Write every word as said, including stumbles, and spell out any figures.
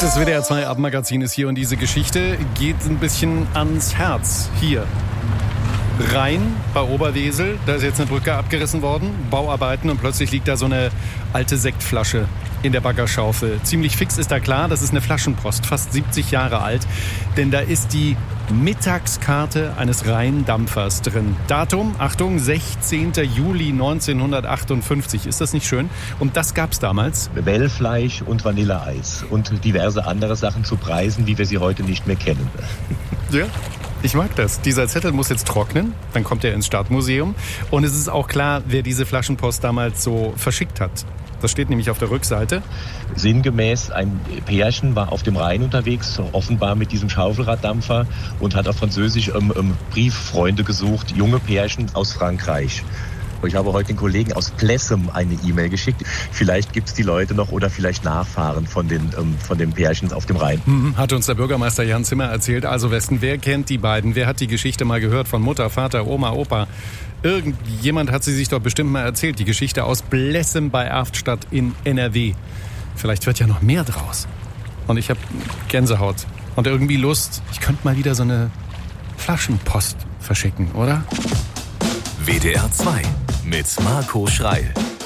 Das W D R zwei Abendmagazin ist hier und diese Geschichte geht ein bisschen ans Herz. Hier. Rhein bei Oberwesel, da ist jetzt eine Brücke abgerissen worden, Bauarbeiten und plötzlich liegt da so eine alte Sektflasche in der Baggerschaufel. Ziemlich fix ist da klar, das ist eine Flaschenpost, fast siebzig Jahre alt, denn da ist die Mittagskarte eines Rheindampfers drin. Datum, Achtung, sechzehnter Juli neunzehnhundertachtundfünfzig. Ist das nicht schön? Und das gab's damals. Wellfleisch und Vanilleeis und diverse andere Sachen zu Preisen, wie wir sie heute nicht mehr kennen. Ja. Ich mag das. Dieser Zettel muss jetzt trocknen, dann kommt er ins Stadtmuseum. Und es ist auch klar, wer diese Flaschenpost damals so verschickt hat. Das steht nämlich auf der Rückseite. Sinngemäß, ein Pärchen war auf dem Rhein unterwegs, offenbar mit diesem Schaufelraddampfer und hat auf Französisch ähm, ähm, Brieffreunde gesucht, junge Pärchen aus Frankreich. Ich habe heute den Kollegen aus Plessem eine E-Mail geschickt. Vielleicht gibt es die Leute noch oder vielleicht Nachfahren von den, ähm, von den Pärchen auf dem Rhein. Mhm, hat uns der Bürgermeister Jan Zimmer erzählt. Also Westen, wer kennt die beiden? Wer hat die Geschichte mal gehört von Mutter, Vater, Oma, Opa? Irgendjemand hat sie sich doch bestimmt mal erzählt. Die Geschichte aus Plessem bei Erftstadt in N R W. Vielleicht wird ja noch mehr draus. Und ich habe Gänsehaut und irgendwie Lust. Ich könnte mal wieder so eine Flaschenpost verschicken, oder? W D R zwei mit Marco Schreil.